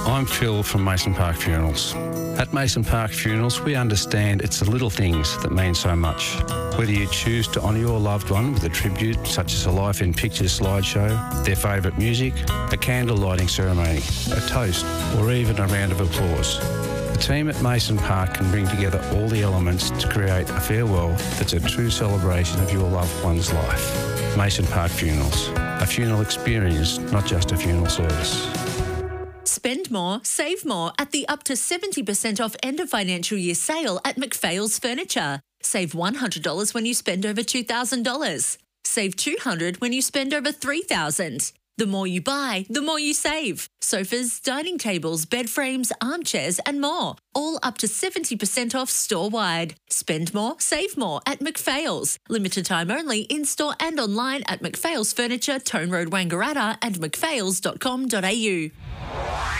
I'm Phil from Mason Park Funerals. At Mason Park Funerals, we understand it's the little things that mean so much. Whether you choose to honour your loved one with a tribute, such as a Life in Pictures slideshow, their favourite music, a candle lighting ceremony, a toast, or even a round of applause. The team at Mason Park can bring together all the elements to create a farewell that's a true celebration of your loved one's life. Mason Park Funerals, a funeral experience, not just a funeral service. Spend more, save more at the up to 70% off end of financial year sale at McPhail's Furniture. Save $100 when you spend over $2,000. Save $200 when you spend over $3,000. The more you buy, the more you save. Sofas, dining tables, bed frames, armchairs and more. All up to 70% off store-wide. Spend more, save more at McPhail's. Limited time only in-store and online at McPhail's Furniture, Tone Road, Wangaratta and mcphails.com.au.